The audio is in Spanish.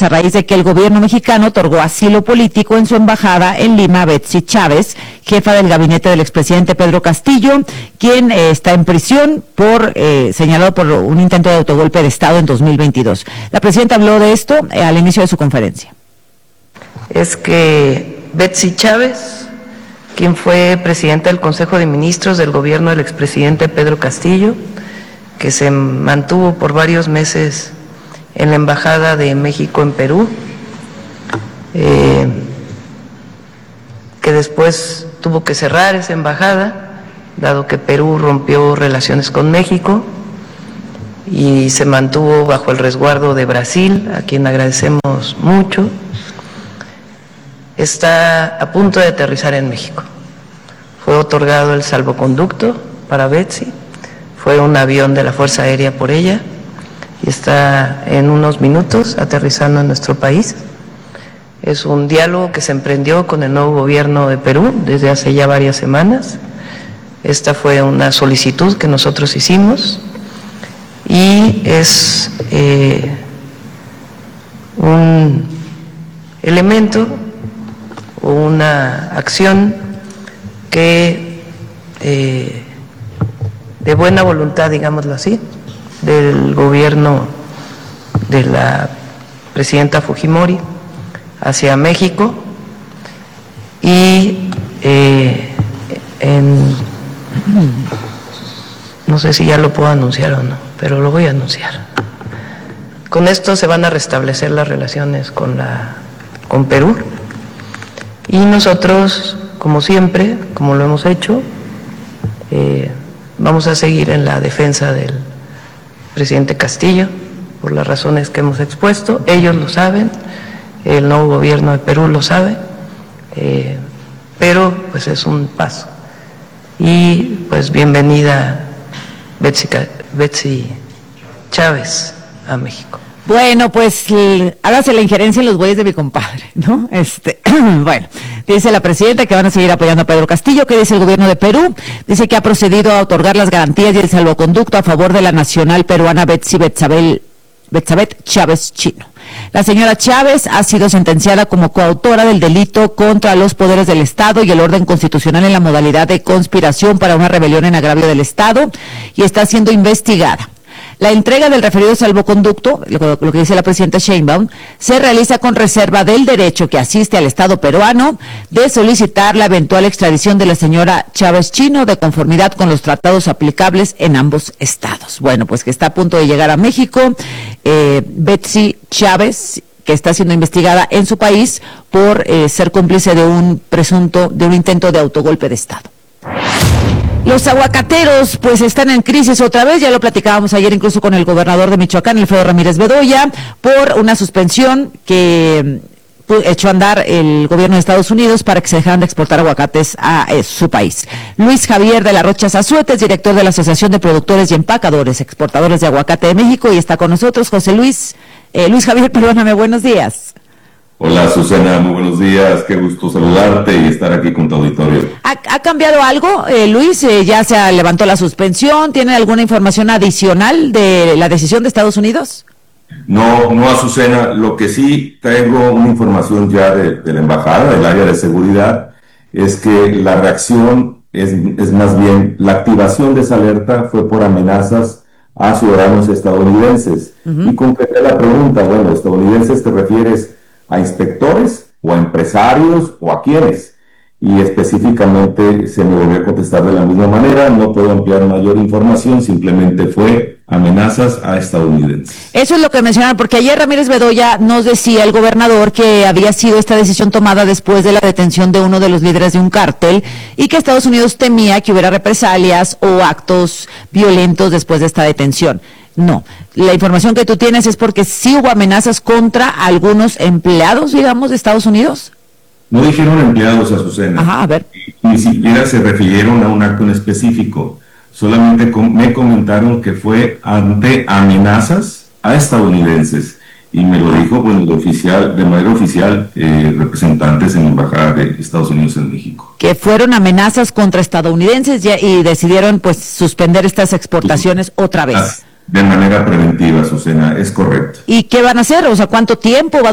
a raíz de que el gobierno mexicano otorgó asilo político en su embajada en Lima a Betsy Chávez, jefa del gabinete del expresidente Pedro Castillo, quien está en prisión señalado por un intento de autogolpe de Estado en 2022. La presidenta habló de esto al inicio de su conferencia. Es que Betsy Chávez, quien fue presidenta del Consejo de Ministros del gobierno del expresidente Pedro Castillo, que se mantuvo por varios meses en la Embajada de México en Perú, que después tuvo que cerrar esa embajada, dado que Perú rompió relaciones con México y se mantuvo bajo el resguardo de Brasil, a quien agradecemos mucho. Está a punto de aterrizar en México. Fue otorgado el salvoconducto para Betsy, fue un avión de la Fuerza Aérea por ella y está en unos minutos aterrizando en nuestro país. Es un diálogo que se emprendió con el nuevo gobierno de Perú desde hace ya varias semanas. Esta fue una solicitud que nosotros hicimos y es un elemento o una acción que de buena voluntad, digámoslo así, del gobierno de la presidenta Fujimori hacia México y no sé si ya lo puedo anunciar o no, pero lo voy a anunciar. Con esto se van a restablecer las relaciones con Perú y nosotros, como siempre, como lo hemos hecho, vamos a seguir en la defensa del presidente Castillo por las razones que hemos expuesto. Ellos lo saben, el nuevo gobierno de Perú lo sabe, pero pues es un paso. Y pues bienvenida Betsy Chávez a México. Bueno, pues hágase la injerencia en los bueyes de mi compadre, ¿no? Bueno, dice la presidenta que van a seguir apoyando a Pedro Castillo. ¿Qué dice el gobierno de Perú? Dice que ha procedido a otorgar las garantías y el salvoconducto a favor de la nacional peruana Betsabeth Chávez Chino. La señora Chávez ha sido sentenciada como coautora del delito contra los poderes del Estado y el orden constitucional en la modalidad de conspiración para una rebelión en agravio del Estado y está siendo investigada. La entrega del referido salvoconducto, lo que dice la presidenta Sheinbaum, se realiza con reserva del derecho que asiste al Estado peruano de solicitar la eventual extradición de la señora Chávez Chino de conformidad con los tratados aplicables en ambos estados. Bueno, pues que está a punto de llegar a México, Betsy Chávez, que está siendo investigada en su país por ser cómplice de un intento de autogolpe de Estado. Los aguacateros pues están en crisis otra vez, ya lo platicábamos ayer incluso con el gobernador de Michoacán, Alfredo Ramírez Bedoya, por una suspensión que echó a andar el gobierno de Estados Unidos para que se dejaran de exportar aguacates a su país. Luis Javier de la Rocha Zazueta es director de la Asociación de Productores y Empacadores Exportadores de Aguacate de México y está con nosotros Luis Javier, perdóname, buenos días. Hola Susana, muy buenos días, qué gusto saludarte y estar aquí con tu auditorio. ¿Ha cambiado algo, Luis? ¿Ya se levantó la suspensión? ¿Tiene alguna información adicional de la decisión de Estados Unidos? No, Azucena, lo que sí traigo una información ya de la embajada, del área de seguridad, es que la reacción es más bien, la activación de esa alerta fue por amenazas a ciudadanos estadounidenses. Uh-huh. Y completé la pregunta, bueno, ¿estadounidenses te refieres a inspectores o a empresarios o a quiénes? Y específicamente se me volvió a contestar de la misma manera, no puedo ampliar mayor información, simplemente fue amenazas a estadounidenses. Eso es lo que mencionaron, porque ayer Ramírez Bedoya nos decía el gobernador que había sido esta decisión tomada después de la detención de uno de los líderes de un cártel y que Estados Unidos temía que hubiera represalias o actos violentos después de esta detención. No, la información que tú tienes es porque sí hubo amenazas contra algunos empleados, digamos, de Estados Unidos. No dijeron empleados, Azucena. Ajá, a ver. Ni siquiera se refirieron a un acto en específico. Solamente me comentaron que fue ante amenazas a estadounidenses. Y me lo dijo, bueno, de manera oficial, representantes en la Embajada de Estados Unidos en México. Que fueron amenazas contra estadounidenses y decidieron, pues, suspender estas exportaciones otra vez. De manera preventiva, Azucena, es correcto. ¿Y qué van a hacer? O sea, ¿cuánto tiempo va